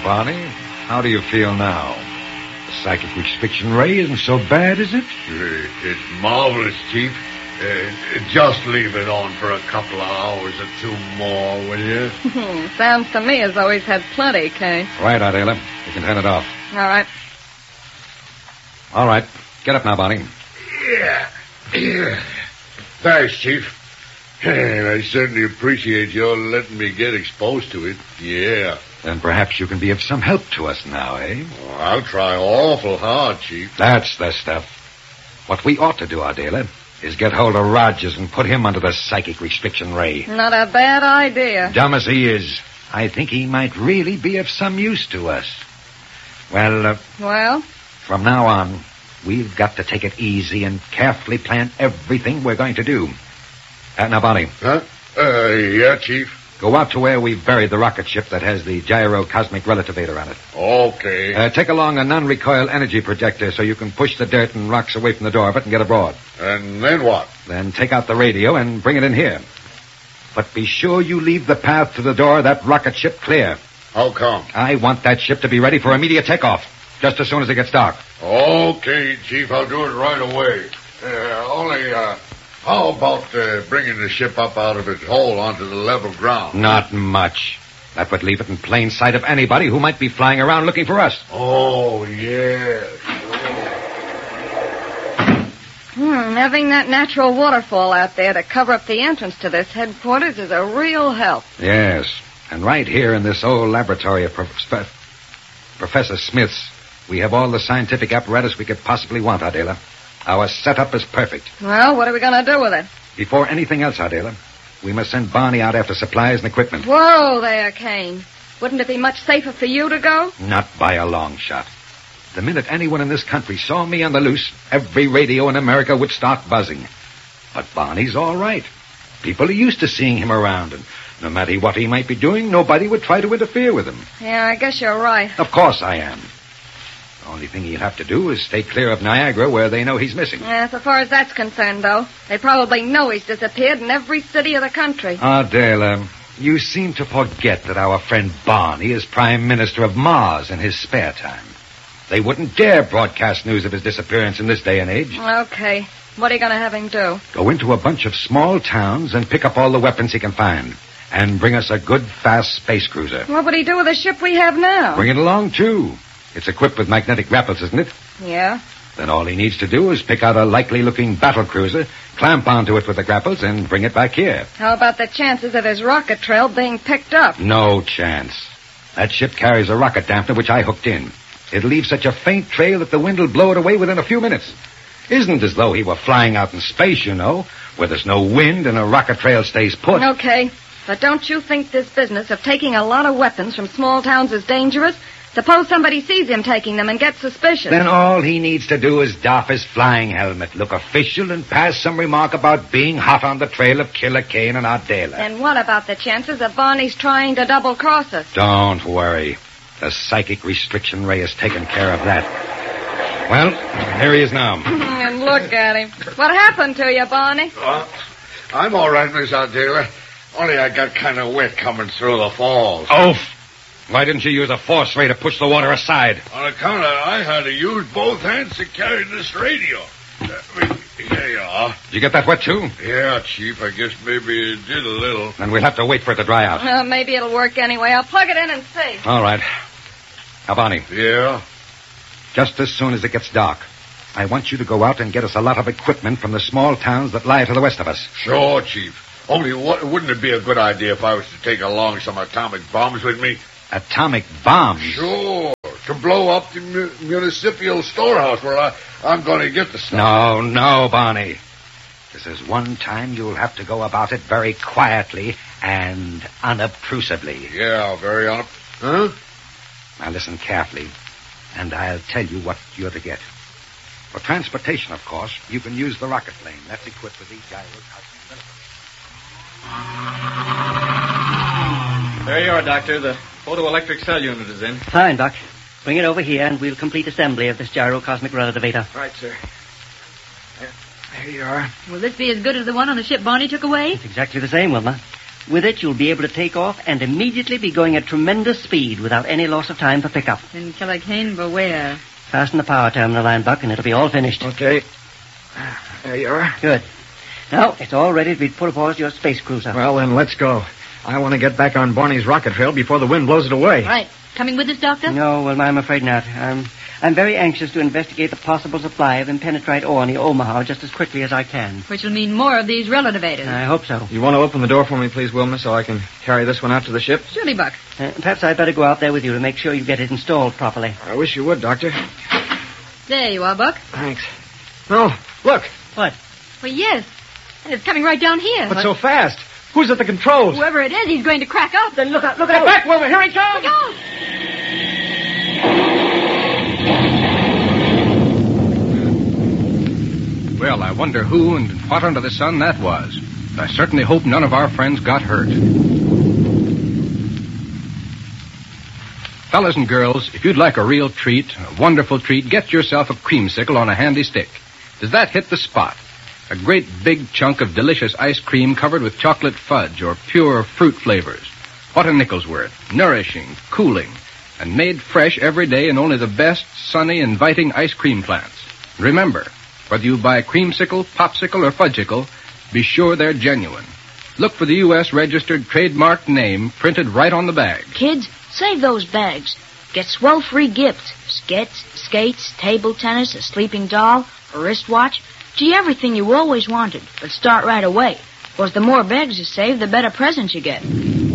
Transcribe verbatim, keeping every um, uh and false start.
Barney. How do you feel now? The psychic restriction ray isn't so bad, is it? Uh, It's marvelous, Chief. Uh, just leave it on for a couple of hours or two more, will you? Sounds to me as though he's had plenty, Kane. Right, Adela. You can turn it off. All right. All right. Get up now, Barney. Yeah. yeah. Thanks, Chief. I certainly appreciate your letting me get exposed to it. Yeah. Then perhaps you can be of some help to us now, eh? Well, I'll try awful hard, Chief. That's the stuff. What we ought to do, Adela, is get hold of Rogers and put him under the psychic restriction ray. Not a bad idea. Dumb as he is, I think he might really be of some use to us. Well, uh, Well? from now on, we've got to take it easy and carefully plan everything we're going to do. Uh, now, Barney. Huh? Uh, yeah, Chief. Go out to where we've buried the rocket ship that has the gyro-cosmic relativator on it. Okay. Uh, take along a non-recoil energy projector so you can push the dirt and rocks away from the door of it and get abroad. And then what? Then take out the radio and bring it in here. But be sure you leave the path to the door of that rocket ship clear. How come? I want that ship to be ready for immediate takeoff, just as soon as it gets dark. Okay, Chief, I'll do it right away. Uh, only, uh, how about uh, bringing the ship up out of its hole onto the level ground? Not much. That would leave it in plain sight of anybody who might be flying around looking for us. Oh, yeah. Hmm, having that natural waterfall out there to cover up the entrance to this headquarters is a real help. Yes, and right here in this old laboratory of Prof- Sp- Professor Smith's, we have all the scientific apparatus we could possibly want, Adela. Our setup is perfect. Well, what are we going to do with it? Before anything else, Adela, we must send Barney out after supplies and equipment. Whoa there, Kane. Wouldn't it be much safer for you to go? Not by a long shot. The minute anyone in this country saw me on the loose, every radio in America would start buzzing. But Barney's all right. People are used to seeing him around, and no matter what he might be doing, nobody would try to interfere with him. Yeah, I guess you're right. Of course I am. The only thing he'll have to do is stay clear of Niagara, where they know he's missing. Yeah, so far as that's concerned, though, they probably know he's disappeared in every city of the country. Adela, you seem to forget that our friend Barney is Prime Minister of Mars in his spare time. They wouldn't dare broadcast news of his disappearance in this day and age. Okay. What are you going to have him do? Go into a bunch of small towns and pick up all the weapons he can find. And bring us a good, fast space cruiser. What would he do with the ship we have now? Bring it along, too. It's equipped with magnetic grapples, isn't it? Yeah. Then all he needs to do is pick out a likely-looking battle cruiser, clamp onto it with the grapples, and bring it back here. How about the chances of his rocket trail being picked up? No chance. That ship carries a rocket dampener, which I hooked in. It'll leave such a faint trail that the wind will blow it away within a few minutes. Isn't as though he were flying out in space, you know, where there's no wind and a rocket trail stays put. Okay. But don't you think this business of taking a lot of weapons from small towns is dangerous? Suppose somebody sees him taking them and gets suspicious. Then all he needs to do is doff his flying helmet, look official, and pass some remark about being hot on the trail of Killer Kane and Adela. And what about the chances of Barney's trying to double-cross us? Don't worry. The psychic restriction ray has taken care of that. Well, here he is now. And look at him. What happened to you, Barney? Uh, I'm all right, Miss Adela. Only I got kind of wet coming through the falls. Oh, why didn't you use a force ray to push the water aside? On account of I had to use both hands to carry this radio. Uh, here you are. Did you get that wet, too? Yeah, Chief, I guess maybe it did a little. Then we'll have to wait for it to dry out. Well, maybe it'll work anyway. I'll plug it in and see. All right. Now, Barney. Yeah? Just as soon as it gets dark, I want you to go out and get us a lot of equipment from the small towns that lie to the west of us. Sure, Chief. Only what, wouldn't it be a good idea if I was to take along some atomic bombs with me? Atomic bombs? Sure. To blow up the mu- municipal storehouse where I, I'm going to get the stuff. No, no, Barney. This is one time you'll have to go about it very quietly and unobtrusively. Yeah, very un... Huh? Now listen carefully, and I'll tell you what you're to get. For transportation, of course, you can use the rocket plane. That's equipped with these gyros. There you are, Doctor. The photoelectric cell unit is in. Fine, Doc. Bring it over here, and we'll complete assembly of this gyro-cosmic relativator. Right, sir. There, there you are. Will this be as good as the one on the ship Barney took away? It's exactly the same, Wilma. With it, you'll be able to take off and immediately be going at tremendous speed without any loss of time for pickup. And Killicane, beware. Fasten the power terminal line, Buck, and it'll be all finished. Okay. There you are. Good. Now, it's all ready to be put aboard your space cruiser. Well, then, let's go. I want to get back on Barney's rocket trail before the wind blows it away. Right. Coming with us, Doctor? No, well, I'm afraid not. Um, I'm very anxious to investigate the possible supply of impenetrite ore near Omaha just as quickly as I can. Which will mean more of these relativators. I hope so. You want to open the door for me, please, Wilma, so I can carry this one out to the ship? Surely, Buck. Uh, perhaps I'd better go out there with you to make sure you get it installed properly. I wish you would, Doctor. There you are, Buck. Thanks. Oh, look. What? Well, yes. And it's coming right down here. What's so fast? Who's at the controls? Whoever it is, he's going to crack up. Then look out, look Get out! back, Wilma! Here he comes! Look out! Well, I wonder who and what under the sun that was. I certainly hope none of our friends got hurt. Fellas and girls, if you'd like a real treat, a wonderful treat, get yourself a creamsicle on a handy stick. Does that hit the spot? A great big chunk of delicious ice cream covered with chocolate fudge or pure fruit flavors. What a nickel's worth. Nourishing, cooling, and made fresh every day in only the best, sunny, inviting ice cream plants. Remember, whether you buy creamsicle, popsicle, or fudgicle, be sure they're genuine. Look for the U S registered trademark name printed right on the bag. Kids, save those bags. Get swell free gifts. Skates, skates, table tennis, a sleeping doll, a wristwatch. Gee, everything you always wanted. But start right away. Because the more bags you save, the better presents you get.